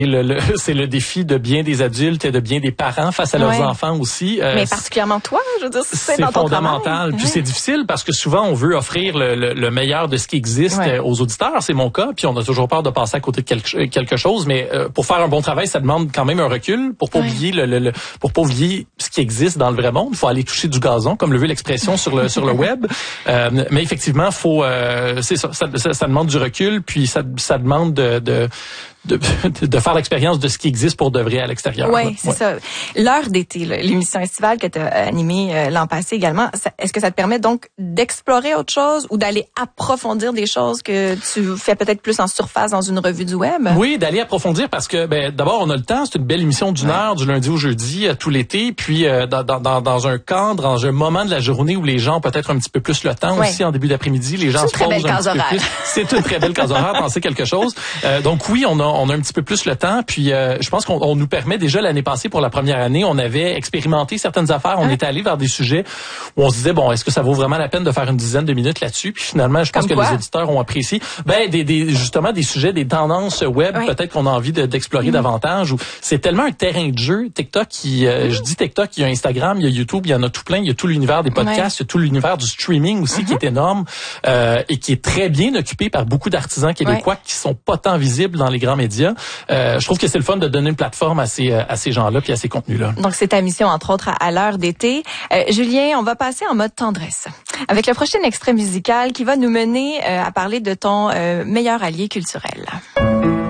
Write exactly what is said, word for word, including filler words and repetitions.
Le, le, c'est le défi de bien des adultes et de bien des parents face à leurs ouais. enfants aussi. Euh, Mais particulièrement toi, je veux dire, c'est, c'est dans ton fondamental. travail. Puis ouais. c'est difficile parce que souvent on veut offrir le, le, le meilleur de ce qui existe ouais. aux auditeurs. C'est mon cas. Puis on a toujours peur de passer à côté de quelque, quelque chose. Mais euh, pour faire un bon travail, ça demande quand même un recul pour pas ouais. oublier le, le, le pour pas oublier ce qui existe dans le vrai monde. Il faut aller toucher du gazon, comme le veut l'expression sur le sur le web. Euh, mais effectivement, faut euh, c'est ça, ça, ça. Ça demande du recul. Puis ça, ça demande de, de De, de faire l'expérience de ce qui existe pour de vrai à l'extérieur. Oui, c'est ouais. ça. L'heure d'été, là, l'émission estivale que tu as animée euh, l'an passé également, ça, est-ce que ça te permet donc d'explorer autre chose ou d'aller approfondir des choses que tu fais peut-être plus en surface dans une revue du web? Oui, d'aller approfondir parce que ben d'abord, on a le temps. C'est une belle émission d'une ouais. heure, du lundi au jeudi, tout l'été. Puis euh, dans, dans, dans un cadre, dans un moment de la journée où les gens ont peut-être un petit peu plus le temps ouais. aussi, en début d'après-midi, les gens se posent un petit peu plus. C'est une très belle case horaire, penser quelque chose. Euh, donc oui, on a on a un petit peu plus le temps, puis euh, je pense qu'on on nous permet déjà l'année passée pour la première année, on avait expérimenté certaines affaires, on ouais. était allé vers des sujets où on se disait bon, est-ce que ça vaut vraiment la peine de faire une dizaine de minutes là-dessus? Puis finalement, je pense Comme que quoi? les auditeurs ont apprécié. Ben des, des justement des sujets, des tendances web, ouais. peut-être qu'on a envie de, d'explorer mmh. davantage. Ou c'est tellement un terrain de jeu. TikTok, qui, euh, mmh. je dis TikTok, il y a Instagram, il y a YouTube, il y en a tout plein, il y a tout l'univers des podcasts, ouais. il y a tout l'univers du streaming aussi mmh. qui est énorme euh, et qui est très bien occupé par beaucoup d'artisans québécois ouais. qui sont pas tant visibles dans les grands médias. Euh, je trouve que c'est le fun de donner une plateforme à ces à ces gens-là puis à ces contenus-là. Donc c'est ta mission entre autres à, à l'heure d'été. Euh, Julien, on va passer en mode tendresse avec le prochain extrait musical qui va nous mener euh, à parler de ton euh, meilleur allié culturel.